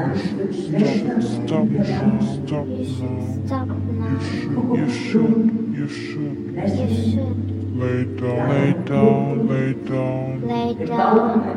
Stop now. Stop You should now. stop now. You should. You should Lay down. Lay down. Lay down. lay down.